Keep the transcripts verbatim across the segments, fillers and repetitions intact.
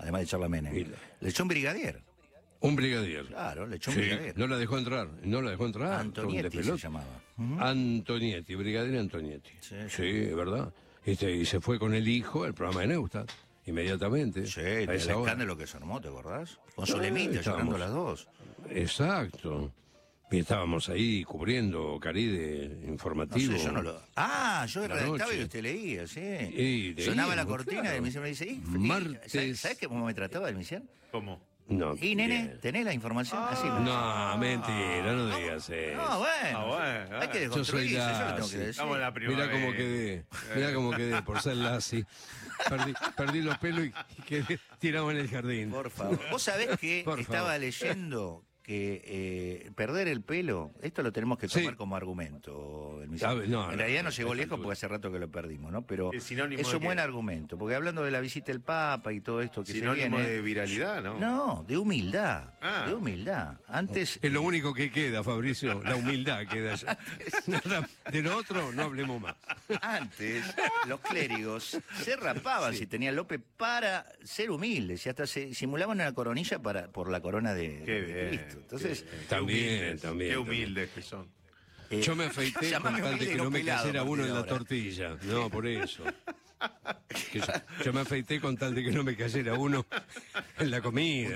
además de echarla Menem. Le echó un brigadier. Un brigadier. Claro, le echó un sí, brigadier. No la dejó entrar, no la dejó entrar. Antonietti se llamaba. Uh-huh. Antonietti, brigadier Antonietti. Sí, sí, es verdad. Y se, y se fue con el hijo al programa de Neustadt, inmediatamente. Sí, el escándalo que se armó, ¿te acordás? Con Solemita, llorando las dos. Exacto. Y estábamos ahí cubriendo Caride informativo. No sé, yo no lo... Ah, yo redactaba y usted leía, sí. Y sonaba la cortina claro. y el Misión me dice, ¿y, Martes... ¿sabes, ¿sabes cómo me trataba el Misión? ¿Cómo? No, y nene, bien. ¿tenés la información? Ah, Así, no, mentira, no digas eso. No, bueno, ah, bueno hay que desconstruirse, yo, yo lo tengo que decir. Mirá cómo quedé, mirá cómo quedé por ser Lassi. Perdí, perdí los pelos y, y quedé tirado en el jardín. Por favor. Vos sabés que por estaba favor. leyendo que eh, perder el pelo, esto lo tenemos que tomar sí. como argumento. El no, en no, realidad no llegó lejos porque hace rato que lo perdimos, ¿no? Pero es, es un buen argumento, porque hablando de la visita del Papa y todo esto que sinónimo se viene... de viralidad, ¿no? No, de humildad, ah. de humildad. Antes... Es lo único que queda, Fabricio, la humildad queda allá. De lo otro no hablemos más. Antes, los clérigos se rapaban sí. si tenían López para ser humildes, y hasta se simulaban una coronilla para por la corona de, de Cristo. Entonces, también, humildes, también. Qué humildes que son. Eh, yo me afeité con tal de que no me cayera uno en la tortilla. No, por eso. Que yo, yo me afeité con tal de que no me cayera uno en la comida.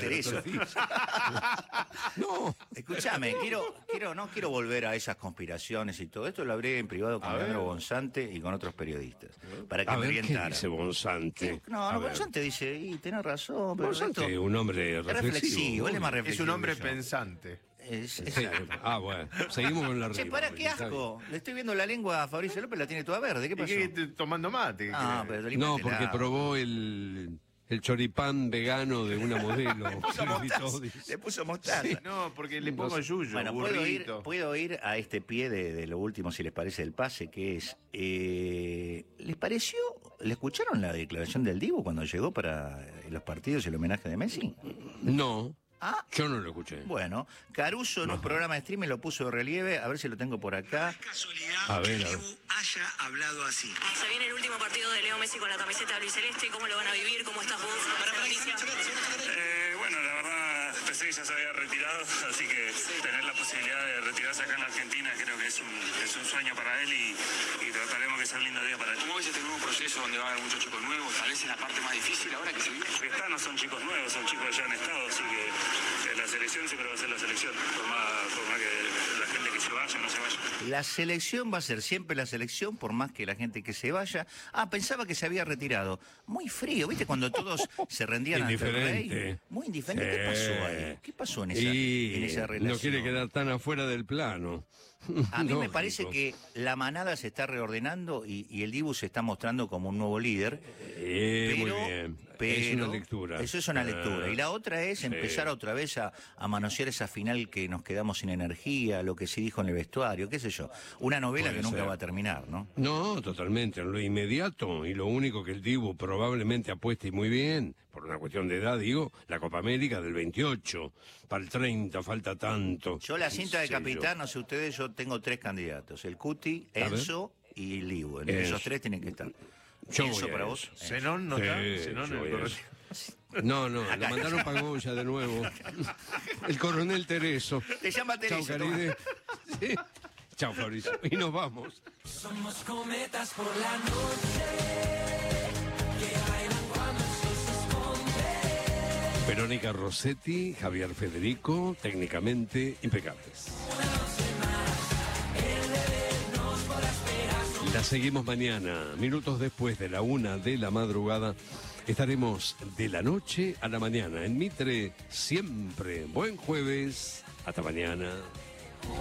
La no. Escúchame, quiero, quiero, no quiero volver a esas conspiraciones y todo esto. Lo hablé en privado con Leandro Bonzante y con otros periodistas. Para que a me ver, orientara. ¿qué dice Bonzante? No, no Bonzante dice, y tenés razón. Pero Bonzante es un hombre reflexivo. reflexivo él es más reflexivo. Es un hombre pensante. Es, es sí. Ah, bueno, seguimos con la Che, para qué asco. Le estoy viendo la lengua a Fabricio López, la tiene toda verde. ¿Qué pasó? ¿Y qué, tomando mate? Ah, pero no, porque probó el, el choripán vegano de una modelo. Le puso mostaza. Le puso mostaza. Sí. No, porque le pongo yuyo, bueno, puedo ir, puedo ir a este pie de, de lo último, si les parece, el pase, que es... Eh, ¿Les pareció? ¿Le escucharon la declaración del Dibu cuando llegó para los partidos y el homenaje de Messi? No. Ah, yo no lo escuché. Bueno, Caruso en no. un programa de streaming lo puso de relieve, a ver si lo tengo por acá. Casualidad a ver, que a ver. Dibu haya hablado así. Se viene el último partido de Leo Messi con la camiseta albiceleste, ¿cómo lo van a vivir? ¿Cómo estás vos? Para, para, eh, bueno, la verdad, pensé que ya se había retirado, así que tener la posibilidad de retirarse acá en la Argentina creo que es un, es un sueño para él y, y trataremos que sea un lindo día para él. ¿Cómo ves este nuevo proceso donde va a haber muchos chicos nuevos? Tal vez es la parte más difícil ahora que se vive. Los que están no son chicos nuevos, son chicos que ya han estado, así que eh, la selección siempre va a ser la selección, por más, por más que la gente que se vaya no se vaya. La selección va a ser siempre la selección, por más que la gente que se vaya. Ah, pensaba que se había retirado. Muy frío, ¿viste? Cuando todos se rendían ante el rey. Muy indiferente. Sí. ¿Qué pasó ahí? ¿Qué pasó en esa, y en esa relación? No quiere quedar tan afuera del plano. A mí Lógico. me parece que la manada se está reordenando y, y el Dibu se está mostrando como un nuevo líder. Eh, pero, muy bien. Pero, es una lectura. Eso es una lectura. Y la otra es sí. empezar otra vez a, a manosear esa final que nos quedamos sin energía, lo que se dijo en el vestuario, qué sé yo. Una novela Puede que nunca ser. va a terminar, ¿no? No, totalmente. En lo inmediato y lo único que el Dibu probablemente apueste muy bien, por una cuestión de edad, digo, la Copa América del veintiocho. Para el treinta falta tanto. Yo la cinta de capitán, no sé ustedes, yo tengo tres candidatos. El Cuti, Enzo y el Dibu. Entre esos tres tienen que estar. Yo Enzo para vos. ¿Zenón no sí, está? ¿Zenón el coronel? No, no, lo mandaron para Goya de nuevo. El coronel Tereso. Te llama Tereso. Chau, Caride. Sí. Chau, Fabricio. Y nos vamos. Somos cometas por la noche que bailan cuando el sol se esconde. Verónica Rossetti, Javier Federico, técnicamente impecables. La seguimos mañana, minutos después de la una de la madrugada. Estaremos de la noche a la mañana en Mitre siempre. Buen jueves. Hasta mañana.